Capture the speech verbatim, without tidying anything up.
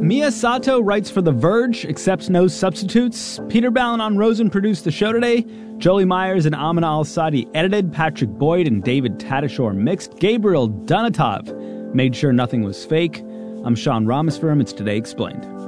Mia Sato writes for The Verge, accepts no substitutes. Peter Ballon Rosen produced the show today. Jolie Myers and Amina Al-Sadi edited. Patrick Boyd and David Tadashore mixed. Gabriel Donatov made sure nothing was fake. I'm Sean Rameswaram. It's Today Explained.